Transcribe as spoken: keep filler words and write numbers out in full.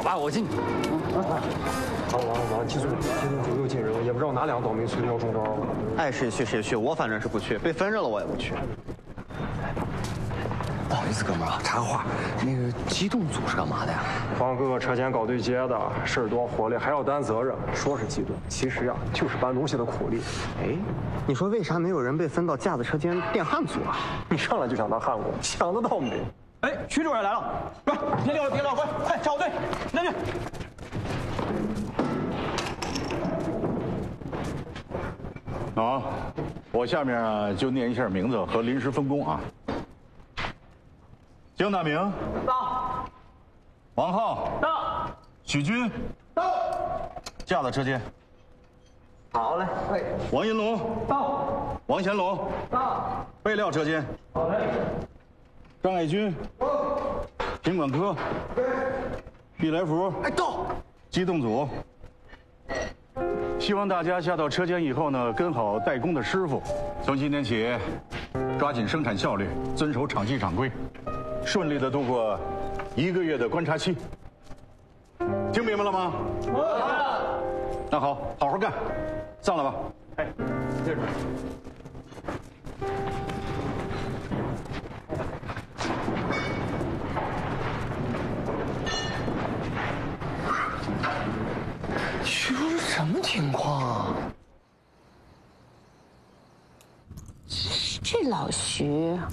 吧，我进去。 完完完，机动机动组又进人了，也不知道哪两个倒霉催要中招了。 爱谁去谁去，我反正是不去，被分着了我也不去。 不好意思，哥们儿啊，插个话，那个机动组是干嘛的呀？ 帮各个车间搞对接的，事儿多活力，还要担责任。说是机动，其实呀就是搬东西的苦力。 哎，你说为啥没有人被分到架子车间电焊组啊？ 你上来就想当焊工，想得到没？ 哎，徐主任来了，快，别撂了，别撂了，快，快插好队，来人。 好，我下面啊就念一下名字和临时分工啊。江大明到，王浩到，许军到，架子车间。 好嘞，哎， 王银龙到，王贤龙到，备料车间。好嘞，张爱军到，品管科对，毕来福哎到，机动组。希望大家下到车间以后呢，跟好代工的师傅，从今天起，抓紧生产效率，遵守厂纪厂规，顺利的度过一个月的观察期。听明白了吗？明白了。那好，好好干，上来吧。哎，接着。 徐叔什么情况啊？ 这老徐